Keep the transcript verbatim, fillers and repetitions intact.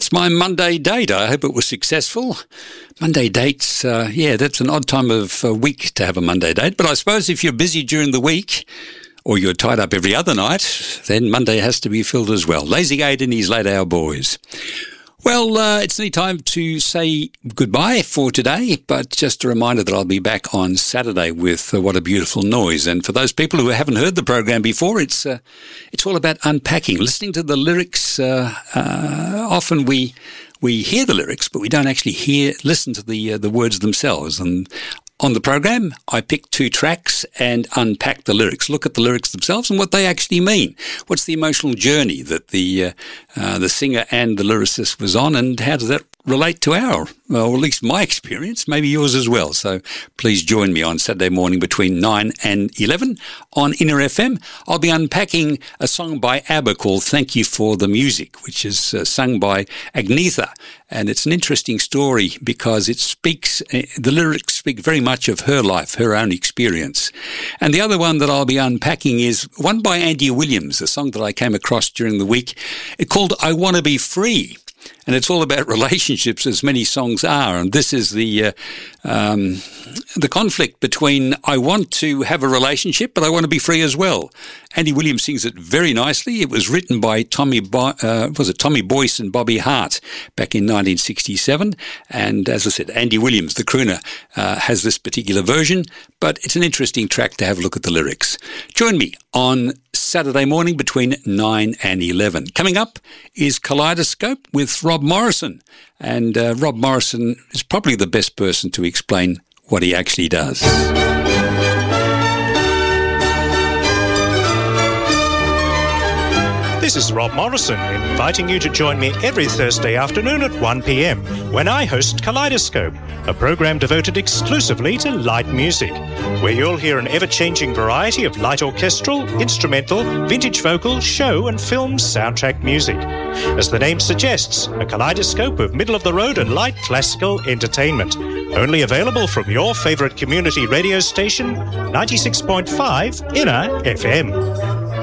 That's my Monday date. I hope it was successful. Monday dates, uh, yeah, that's an odd time of uh, week to have a Monday date. But I suppose if you're busy during the week or you're tied up every other night, then Monday has to be filled as well. Lazy Aid and his late hour boys. Well, uh, it's nearly time to say goodbye for today, but just a reminder that I'll be back on Saturday with uh, What a Beautiful Noise. And for those people who haven't heard the program before, it's uh, it's all about unpacking, listening to the lyrics. Uh, uh, often we we hear the lyrics, but we don't actually hear listen to the uh, the words themselves. And on the program, I pick two tracks and unpack the lyrics, look at the lyrics themselves and what they actually mean. What's the emotional journey that the uh, uh, the singer and the lyricist was on, and how does that relate to our, well, at least my experience, maybe yours as well. So please join me on Saturday morning between nine and eleven on Inner F M. I'll be unpacking a song by ABBA called Thank You for the Music, which is uh, sung by Agnetha. And it's an interesting story because it speaks, uh, the lyrics speak very much of her life, her own experience. And the other one that I'll be unpacking is one by Andy Williams, a song that I came across during the week. It's called I Wanna Be Free. And it's all about relationships, as many songs are. And this is the uh, um, the conflict between I want to have a relationship, but I want to be free as well. Andy Williams sings it very nicely. It was written by Tommy Bo- uh, was it Tommy Boyce and Bobby Hart back in nineteen sixty-seven. And as I said, Andy Williams, the crooner, uh, has this particular version. But it's an interesting track to have a look at the lyrics. Join me on Saturday morning between nine and eleven. Coming up is Kaleidoscope with Rob Morrison. And uh, Rob Morrison is probably the best person to explain what he actually does. This is Rob Morrison, inviting you to join me every Thursday afternoon at one p.m. when I host Kaleidoscope, a program devoted exclusively to light music, where you'll hear an ever-changing variety of light orchestral, instrumental, vintage vocal, show and film soundtrack music. As the name suggests, a kaleidoscope of middle-of-the-road and light classical entertainment. Only available from your favourite community radio station, ninety-six point five Inner F M.